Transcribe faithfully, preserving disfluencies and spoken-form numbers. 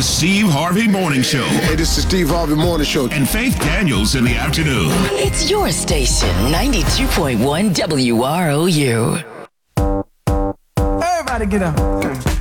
Steve Harvey Morning Show. Hey, this is Steve Harvey Morning Show. And Faith Daniels in the afternoon. It's your station, ninety-two point one W R O U. Everybody get up.